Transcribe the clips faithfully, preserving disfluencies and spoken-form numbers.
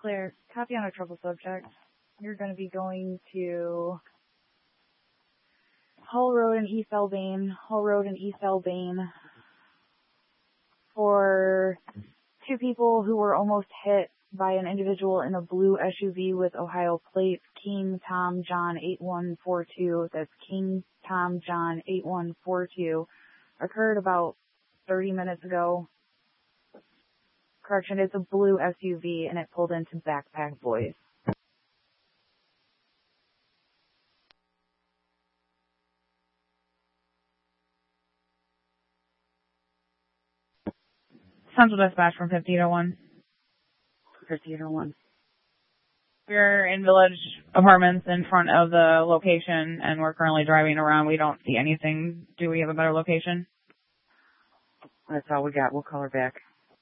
Claire, copy on a trouble subject. You're going to be going to Hull Road in East Albane, Hull Road in East Albane for two people who were almost hit by an individual in a blue S U V with Ohio plates, King Tom John eight one four two. That's King Tom John eight one four two. Occurred about thirty minutes ago. Correction, it's a blue S U V and it pulled into Backpack Boys. Central Dispatch from fifty oh one. fifty oh one. We're in Village Apartments in front of the location, and we're currently driving around. We don't see anything. Do we have a better location? That's all we got. We'll call her back.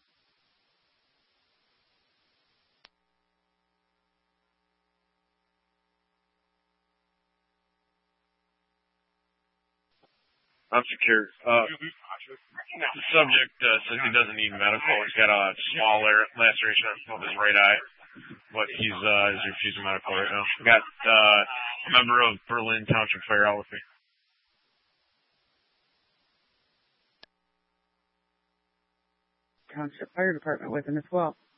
I'm secure. Uh, the subject uh, says he doesn't need medical. He's got a small laceration of his right eye, but he's uh, he's refusing medical right now. Got uh, a member of Berlin Township Fire out with me. Township Fire Department with him as well.